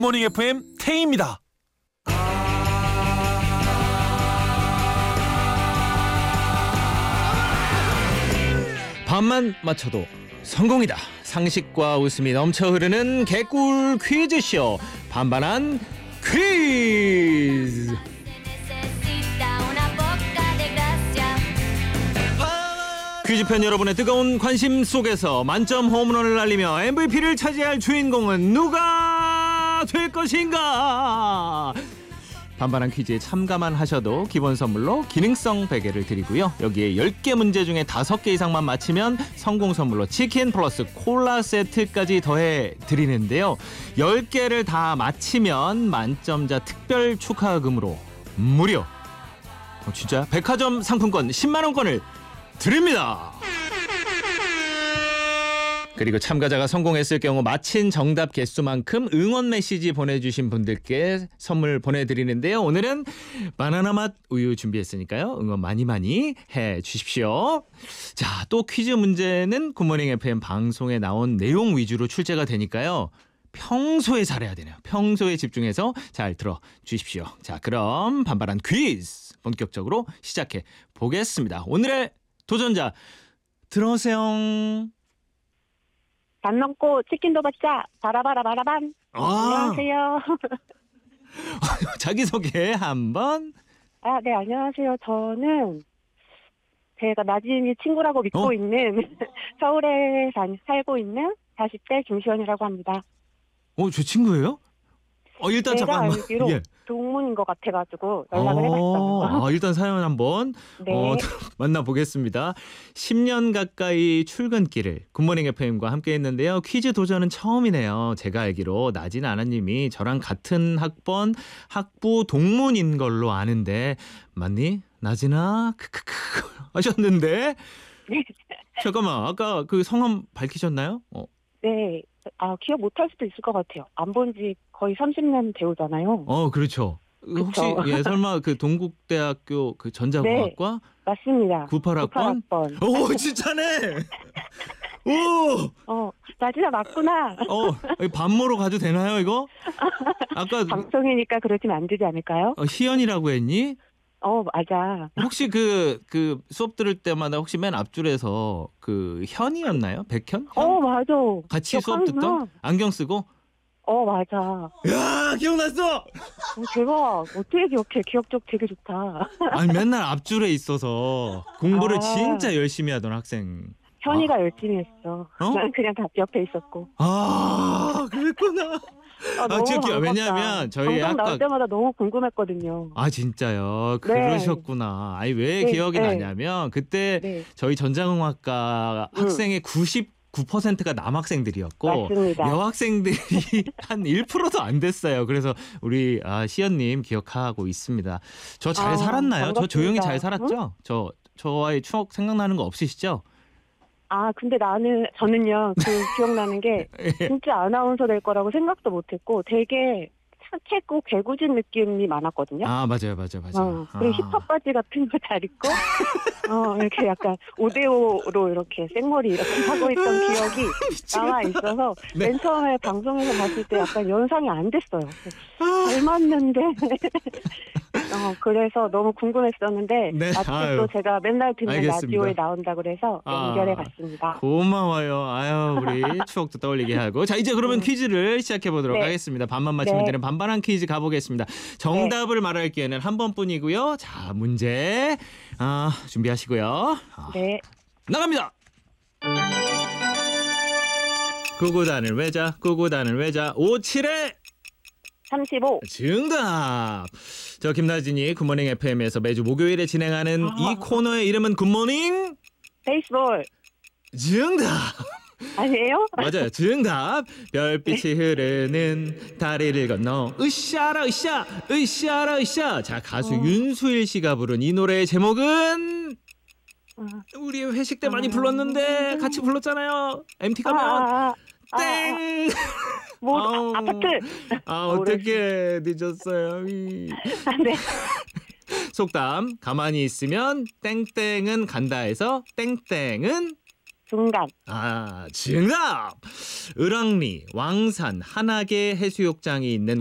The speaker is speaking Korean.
모닝 FM 태희입니다. 반만 맞춰도 성공이다. 상식과 웃음이 넘쳐 흐르는 개꿀 퀴즈쇼 반반한 퀴즈. 퀴즈팬 여러분의 뜨거운 관심 속에서 만점 홈런을 날리며 MVP를 차지할 주인공은 누가 될 것인가? 반반한 퀴즈에 참가만 하셔도 기본 선물로 기능성 베개를 드리고요. 여기에 10개 문제 중에 5개 이상만 맞히면 성공 선물로 치킨 플러스 콜라 세트까지 더해 드리는데요. 10개를 다 맞히면 만점자 특별 축하금으로 무려 진짜 백화점 상품권 10만 원권을 드립니다. 그리고 참가자가 성공했을 경우 맞힌 정답 개수만큼 응원 메시지 보내주신 분들께 선물 보내드리는데요. 오늘은 바나나 맛 우유 준비했으니까요. 응원 많이 해주십시오. 자, 또 퀴즈 문제는 굿모닝 FM 방송에 나온 내용 위주로 출제가 되니까요. 평소에 잘해야 되네요. 평소에 집중해서 잘 들어주십시오. 자, 그럼 반반한 퀴즈 본격적으로 시작해 보겠습니다. 오늘의 도전자 들어오세요. 밥 먹고 치킨도 받자. 바라바라바라밤. 안녕하세요. 자기소개 한번. 네, 안녕하세요. 저는 제가 나진이 친구라고 믿고 있는 서울에 살고 있는 40대 김시원이라고 합니다. 저 친구예요? 일단 제가 잠깐만. 알기로 동문인 것 같아가지고 연락을 해봤어요. 일단 사연 한번 네. 만나보겠습니다. 10년 가까이 출근길을 굿모닝 FM과 함께 했는데요. 퀴즈 도전은 처음이네요. 제가 알기로 나진 아나님이 저랑 같은 학번 학부 동문인 걸로 아는데 맞니? 나진아? 크크크 하셨는데 네. 잠깐만 아까 그 성함 밝히셨나요? 네. 기억 못할 수도 있을 것 같아요. 안 본 지 거의 30년 되오잖아요. 그렇죠. 혹시 설마 그 동국대학교 그 전자공학과? 네, 맞습니다. 98학번? 98학번. 오, 진짜네. 오. 나진아 맞구나. 밥 먹으러 가도 되나요, 이거? 아까 방송이니까 그러시면 안 되지 않을까요? 희연이라고 했니? 맞아. 혹시 그 수업 들을 때마다 혹시 맨 앞줄에서 그 현이었나요? 백현? 맞아. 같이 수업 듣던? 안경 쓰고? 맞아. 야, 기억났어! 대박. 어떻게 기억해? 기억력 되게 좋다. 아니, 맨날 앞줄에 있어서 공부를 진짜 열심히 하던 학생. 현이가 열심히 했어. 난 그냥 다 옆에 있었고. 그랬구나. 너무 반갑다. 왜냐면 저희 방송 나올 때마다 너무 궁금했거든요. 진짜요? 그러셨구나. 왜 기억이 나냐면 그때 저희 전자공학과 학생의 99%가 남학생들이었고 맞습니다. 여학생들이 한 1%도 안 됐어요. 그래서 우리 시연님 기억하고 있습니다. 저 잘 살았나요? 반갑습니다. 저 조용히 잘 살았죠? 응? 저와의 추억 생각나는 거 없으시죠? 근데 저는요, 기억나는 게, 진짜 아나운서 될 거라고 생각도 못 했고, 되게 착했고 개구진 느낌이 많았거든요. 맞아요. 그리고 힙합 바지 같은 거 잘 입고, 이렇게 약간 오데오로 이렇게 생머리 이렇게 하고 있던 기억이 남아 있어서, 맨 처음에 방송에서 봤을 때 약간 연상이 안 됐어요. 닮았는데. 그래서 너무 궁금했었는데 마침 또 제가 맨날 듣는 알겠습니다. 라디오에 나온다 그래서 연결해 봤습니다. 고마워요. 우리 추억도 떠올리게 하고. 자, 이제 그러면 퀴즈를 시작해 보도록 하겠습니다. 반만 맞히면 되는 반반한 퀴즈 가보겠습니다. 정답을 말할 기회는 한 번뿐이고요. 자, 문제 준비하시고요. 나갑니다. 구구단을 외자 57에 35. 정답. 저 김나진이 굿모닝 FM에서 매주 목요일에 진행하는 이 코너의 이름은 굿모닝 베이스볼. 정답. 아니에요? 맞아요. 정답. 별빛이 흐르는 다리를 건너 으쌰라 으쌰. 자, 가수 윤수일 씨가 부른 이 노래의 제목은 우리 회식 때 많이 불렀는데 같이 불렀잖아요. MT 가면 땡. 아파트. 어떻게 늦었어요. 네. 속담 가만히 있으면 땡땡은 간다 해서 땡땡은 중간. 아, 정답! 을왕리, 왕산, 한악의 해수욕장이 있는